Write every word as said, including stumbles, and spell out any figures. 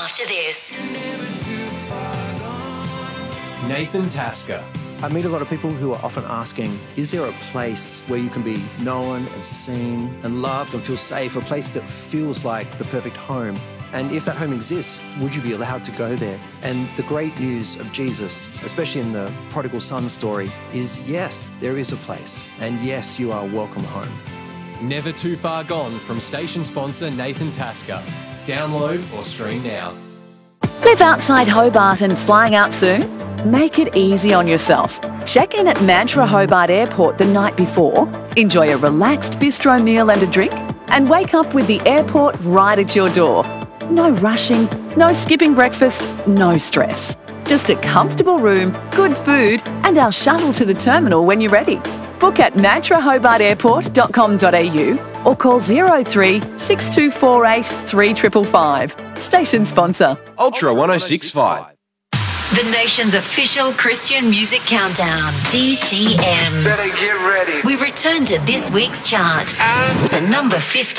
after this. Nathan Tasker. I meet a lot of people who are often asking, is there a place where you can be known and seen and loved and feel safe, a place that feels like the perfect home? And if that home exists, would you be allowed to go there? And the great news of Jesus, especially in the prodigal son story, is yes, there is a place. And yes, you are welcome home. Never Too Far Gone from station sponsor Nathan Tasker. Download or stream now. Live outside Hobart and flying out soon? Make it easy on yourself. Check in at Mantra Hobart Airport the night before, enjoy a relaxed bistro meal and a drink, and wake up with the airport right at your door. No rushing, no skipping breakfast, no stress. Just a comfortable room, good food, and our shuttle to the terminal when you're ready. Book at mantra hobart airport dot com dot a u or call zero three six two four eight three five five five. Station sponsor. Ultra one oh six point five. The nation's official Christian music countdown, T C M. Better get ready. We return to this week's chart. And the number fifty.